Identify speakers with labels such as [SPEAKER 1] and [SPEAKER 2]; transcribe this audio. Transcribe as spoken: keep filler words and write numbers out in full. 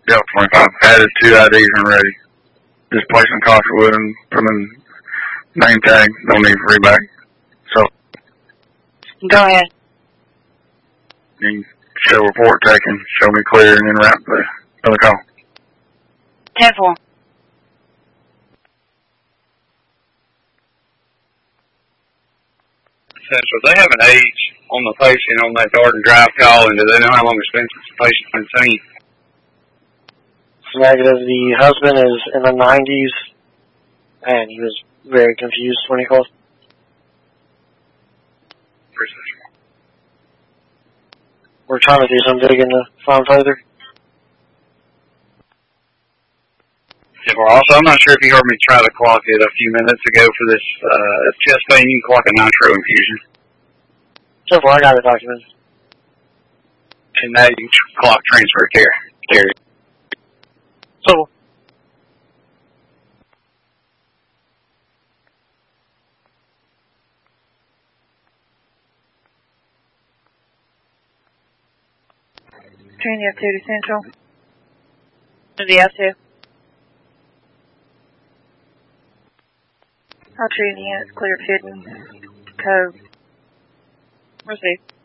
[SPEAKER 1] Delta twenty-five. Added two I Ds and ready. Just placing Cotterwood and putting name tag. No need for reback. So.
[SPEAKER 2] Go ahead.
[SPEAKER 1] You show report taken, show me clear, and then wrap the other call.
[SPEAKER 2] ten four.
[SPEAKER 3] Central, they have an age on the patient on that Darden Drive call, and do they know how long it's been since the patient been seen?
[SPEAKER 4] It's negative. The husband is in the nineties, and he was very confused when he called. We're trying to do some digging to find further.
[SPEAKER 3] Yeah, well, also, I'm not sure if you heard me try to clock it a few minutes ago for this uh, chest pain. You can clock a nitro infusion.
[SPEAKER 4] Simple, I got the document.
[SPEAKER 3] And now you can clock transfer care. care.
[SPEAKER 4] Simple.
[SPEAKER 2] Trinity F two to Central. Trinity F two. All Trinity units cleared hidden. Code. Receive.